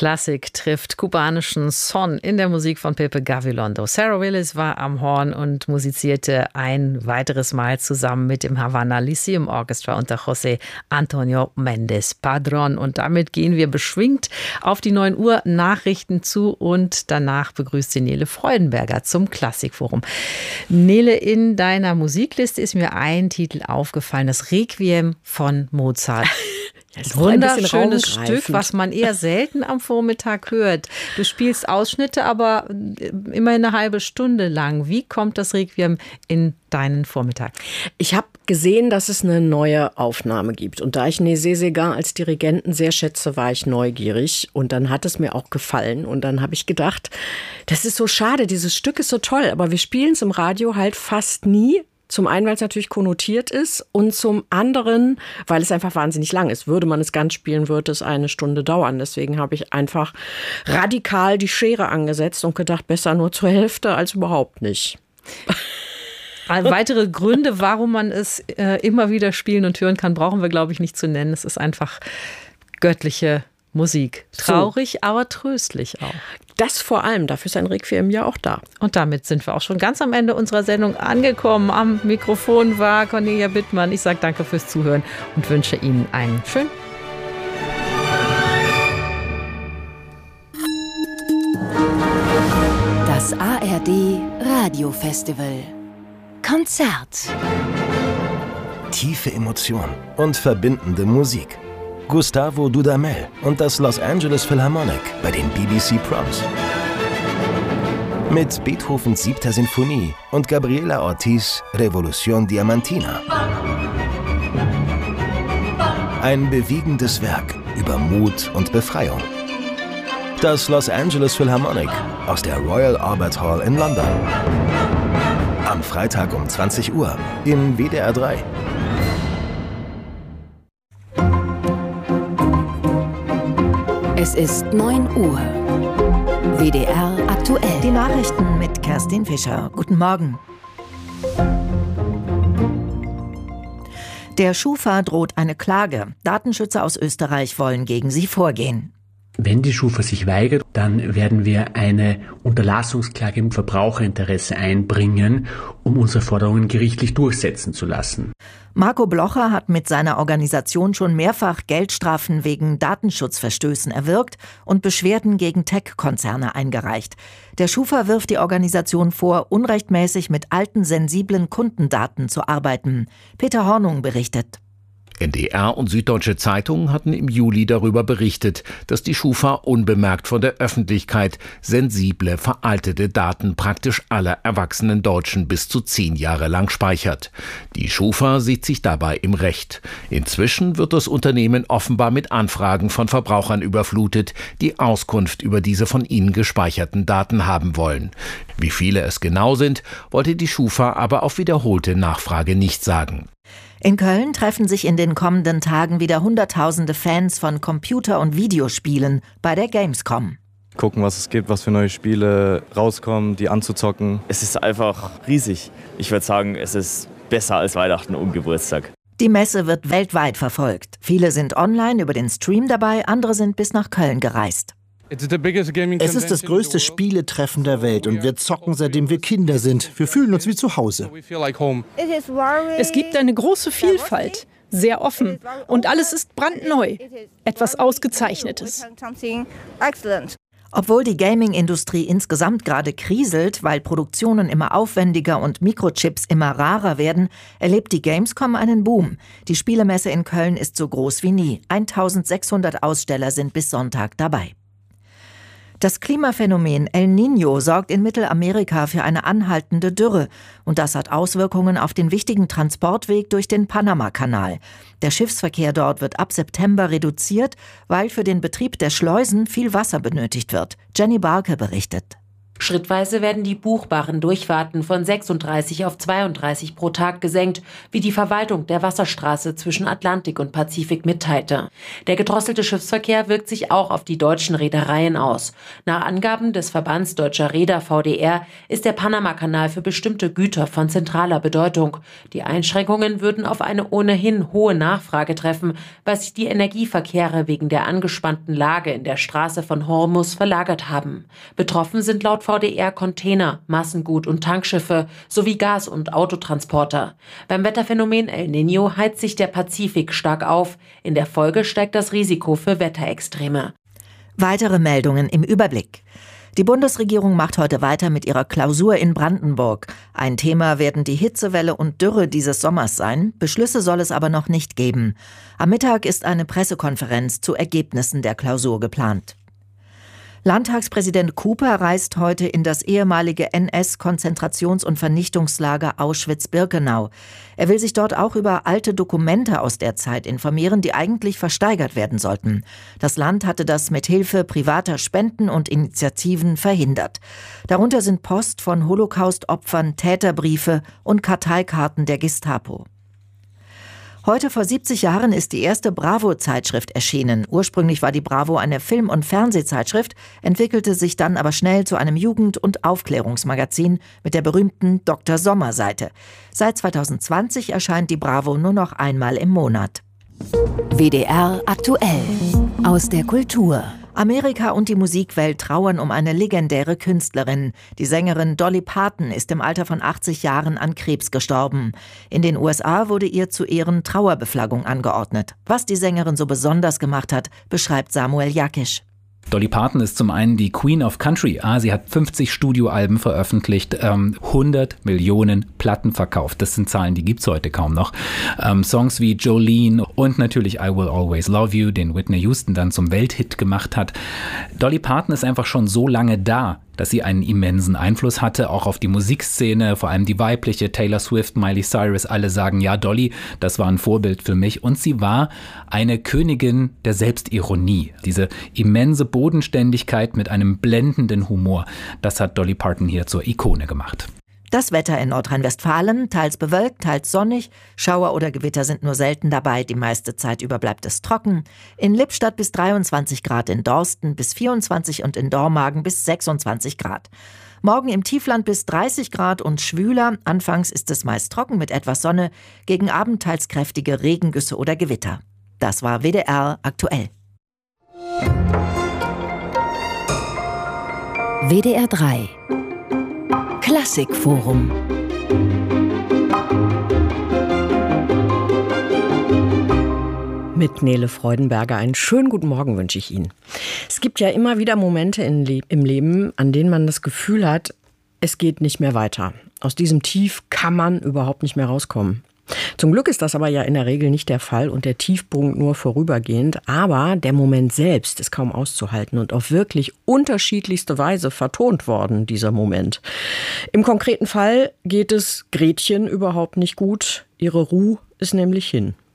Klassik trifft kubanischen Son in der Musik von Pepe Gavilondo. Sarah Willis war am Horn und musizierte ein weiteres Mal zusammen mit dem Havana Lyceum Orchestra unter José Antonio Méndez Padrón. Und damit gehen wir beschwingt auf die 9 Uhr Nachrichten zu und danach begrüßt sie Nele Freudenberger zum Klassikforum. Nele, in deiner Musikliste ist mir ein Titel aufgefallen, das Requiem von Mozart. Das wunderschönes Stück, was man eher selten am Vormittag hört. Du spielst Ausschnitte, aber immerhin eine halbe Stunde lang. Wie kommt das Requiem in deinen Vormittag? Ich habe gesehen, dass es eine neue Aufnahme gibt. Und da ich Nézet Séguin als Dirigenten sehr schätze, war ich neugierig. Und dann hat es mir auch gefallen. Und dann habe ich gedacht, das ist so schade, dieses Stück ist so toll, aber wir spielen es im Radio halt fast nie. Zum einen, weil es natürlich konnotiert ist und zum anderen, weil es einfach wahnsinnig lang ist. Würde man es ganz spielen, würde es 1 Stunde dauern. Deswegen habe ich einfach radikal die Schere angesetzt und gedacht, besser nur zur Hälfte als überhaupt nicht. Weitere Gründe, warum man es immer wieder spielen und hören kann, brauchen wir, glaube ich, nicht zu nennen. Es ist einfach göttliche Musik. Traurig, aber tröstlich auch. Das vor allem, dafür ist ein Requiem ja auch da. Und damit sind wir auch schon ganz am Ende unserer Sendung angekommen. Am Mikrofon war Cornelia Bittmann. Ich sage danke fürs Zuhören und wünsche Ihnen einen schönen Das ARD Radiofestival Konzert. Tiefe Emotion und verbindende Musik. Gustavo Dudamel und das Los Angeles Philharmonic bei den BBC Proms. Mit Beethovens 7. Sinfonie und Gabriela Ortiz Revolución Diamantina. Ein bewegendes Werk über Mut und Befreiung. Das Los Angeles Philharmonic aus der Royal Albert Hall in London. Am Freitag um 20 Uhr in WDR 3. Es ist 9 Uhr. WDR aktuell. Die Nachrichten mit Kerstin Fischer. Guten Morgen. Der Schufa droht eine Klage. Datenschützer aus Österreich wollen gegen sie vorgehen. Wenn die Schufa sich weigert, dann werden wir eine Unterlassungsklage im Verbraucherinteresse einbringen, um unsere Forderungen gerichtlich durchsetzen zu lassen. Marco Blocher hat mit seiner Organisation schon mehrfach Geldstrafen wegen Datenschutzverstößen erwirkt und Beschwerden gegen Tech-Konzerne eingereicht. Der Schufa wirft die Organisation vor, unrechtmäßig mit alten, sensiblen Kundendaten zu arbeiten. Peter Hornung berichtet. NDR und Süddeutsche Zeitung hatten im Juli darüber berichtet, dass die Schufa unbemerkt von der Öffentlichkeit sensible, veraltete Daten praktisch aller erwachsenen Deutschen bis zu 10 Jahre lang speichert. Die Schufa sieht sich dabei im Recht. Inzwischen wird das Unternehmen offenbar mit Anfragen von Verbrauchern überflutet, die Auskunft über diese von ihnen gespeicherten Daten haben wollen. Wie viele es genau sind, wollte die Schufa aber auf wiederholte Nachfrage nicht sagen. In Köln treffen sich in den kommenden Tagen wieder Hunderttausende Fans von Computer- und Videospielen bei der Gamescom. Gucken, was es gibt, was für neue Spiele rauskommen, die anzuzocken. Es ist einfach riesig. Ich würde sagen, es ist besser als Weihnachten und Geburtstag. Die Messe wird weltweit verfolgt. Viele sind online über den Stream dabei, andere sind bis nach Köln gereist. Es ist das größte Spieletreffen der Welt und wir zocken, seitdem wir Kinder sind. Wir fühlen uns wie zu Hause. Es gibt eine große Vielfalt, sehr offen und alles ist brandneu. Etwas Ausgezeichnetes. Obwohl die Gaming-Industrie insgesamt gerade kriselt, weil Produktionen immer aufwendiger und Mikrochips immer rarer werden, erlebt die Gamescom einen Boom. Die Spielemesse in Köln ist so groß wie nie. 1600 Aussteller sind bis Sonntag dabei. Das Klimaphänomen El Niño sorgt in Mittelamerika für eine anhaltende Dürre. Und das hat Auswirkungen auf den wichtigen Transportweg durch den Panamakanal. Der Schiffsverkehr dort wird ab September reduziert, weil für den Betrieb der Schleusen viel Wasser benötigt wird. Jenny Barke berichtet. Schrittweise werden die buchbaren Durchfahrten von 36 auf 32 pro Tag gesenkt, wie die Verwaltung der Wasserstraße zwischen Atlantik und Pazifik mitteilte. Der gedrosselte Schiffsverkehr wirkt sich auch auf die deutschen Reedereien aus. Nach Angaben des Verbands Deutscher Reeder VDR ist der Panamakanal für bestimmte Güter von zentraler Bedeutung. Die Einschränkungen würden auf eine ohnehin hohe Nachfrage treffen, weil sich die Energieverkehre wegen der angespannten Lage in der Straße von Hormuz verlagert haben. Betroffen sind laut VDR Container, Massengut- und Tankschiffe sowie Gas- und Autotransporter. Beim Wetterphänomen El Niño heizt sich der Pazifik stark auf. In der Folge steigt das Risiko für Wetterextreme. Weitere Meldungen im Überblick. Die Bundesregierung macht heute weiter mit ihrer Klausur in Brandenburg. Ein Thema werden die Hitzewelle und Dürre dieses Sommers sein. Beschlüsse soll es aber noch nicht geben. Am Mittag ist eine Pressekonferenz zu Ergebnissen der Klausur geplant. Landtagspräsident Cooper reist heute in das ehemalige NS-Konzentrations- und Vernichtungslager Auschwitz-Birkenau. Er will sich dort auch über alte Dokumente aus der Zeit informieren, die eigentlich versteigert werden sollten. Das Land hatte das mit Hilfe privater Spenden und Initiativen verhindert. Darunter sind Post von Holocaust-Opfern, Täterbriefe und Karteikarten der Gestapo. Heute vor 70 Jahren ist die erste Bravo-Zeitschrift erschienen. Ursprünglich war die Bravo eine Film- und Fernsehzeitschrift, entwickelte sich dann aber schnell zu einem Jugend- und Aufklärungsmagazin mit der berühmten Dr. Sommer-Seite. Seit 2020 erscheint die Bravo nur noch einmal im Monat. WDR aktuell aus der Kultur. Amerika und die Musikwelt trauern um eine legendäre Künstlerin. Die Sängerin Dolly Parton ist im Alter von 80 Jahren an Krebs gestorben. In den USA wurde ihr zu Ehren Trauerbeflaggung angeordnet. Was die Sängerin so besonders gemacht hat, beschreibt Samuel Jakisch. Dolly Parton ist zum einen die Queen of Country. Sie hat 50 Studioalben veröffentlicht, 100 Millionen Platten verkauft. Das sind Zahlen, die gibt's heute kaum noch. Songs wie Jolene und natürlich I Will Always Love You, den Whitney Houston dann zum Welthit gemacht hat. Dolly Parton ist einfach schon so lange da, dass sie einen immensen Einfluss hatte, auch auf die Musikszene, vor allem die weibliche, Taylor Swift, Miley Cyrus, alle sagen, ja, Dolly, das war ein Vorbild für mich. Und sie war eine Königin der Selbstironie. Diese immense Bodenständigkeit mit einem blendenden Humor, das hat Dolly Parton hier zur Ikone gemacht. Das Wetter in Nordrhein-Westfalen, teils bewölkt, teils sonnig. Schauer oder Gewitter sind nur selten dabei. Die meiste Zeit über bleibt es trocken. In Lippstadt bis 23 Grad, in Dorsten bis 24 und in Dormagen bis 26 Grad. Morgen im Tiefland bis 30 Grad und schwüler. Anfangs ist es meist trocken mit etwas Sonne. Gegen Abend teils kräftige Regengüsse oder Gewitter. Das war WDR aktuell. WDR 3 Klassikforum. Mit Nele Freudenberger einen schönen guten Morgen wünsche ich Ihnen. Es gibt ja immer wieder Momente im Leben, an denen man das Gefühl hat, es geht nicht mehr weiter. Aus diesem Tief kann man überhaupt nicht mehr rauskommen. Zum Glück ist das aber ja in der Regel nicht der Fall und der Tiefpunkt nur vorübergehend. Aber der Moment selbst ist kaum auszuhalten und auf wirklich unterschiedlichste Weise vertont worden, dieser Moment. Im konkreten Fall geht es Gretchen überhaupt nicht gut. Ihre Ruhe ist nämlich hin.